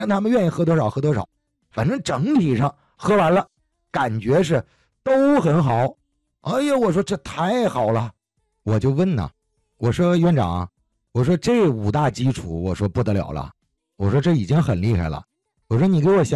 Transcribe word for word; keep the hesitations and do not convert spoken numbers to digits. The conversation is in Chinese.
看他们愿意喝多少喝多少，反正整体上喝完了感觉是都很好。哎呀，我说这太好了，我就问呐，我说院长，我说这五大基础，我说不得了了，我说这已经很厉害了，我说你给我想